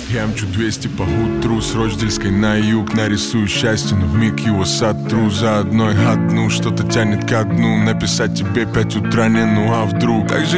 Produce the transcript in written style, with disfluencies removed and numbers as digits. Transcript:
Я мчу 200 по утру с Рочдельской на юг. Нарисую счастье, но вмиг его сотру. За одной одну, что-то тянет ко дну. Написать тебе 5 утра не, ну а вдруг? Как же